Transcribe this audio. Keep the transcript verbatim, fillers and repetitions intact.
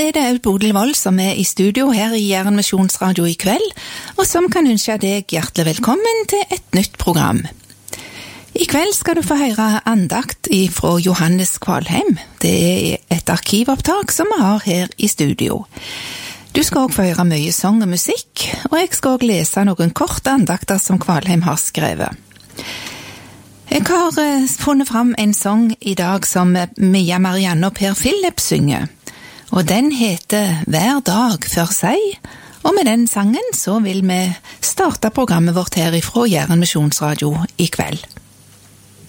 er det Aud Bodil Vold som er i studio her i Jæren Misjonsradio i kveld, og som kan ønske deg hjertelig velkommen til et nytt program. I kveld skal du få høre andakt fra Johannes Kvalheim. Det er et arkivopptak som vi har her i studio. Du skal også få høre mye sang og musikk, og jeg skal også lese noen korte andakter som Kvalheim har skrevet. Jeg har uh, funnet fram en sang i dag som Mia Marianne og Per Philip synger, og den heter Hver dag for seg, og med den sangen så vil vi starte programmet vårt her ifra Jæren Misjonsradio i kveld.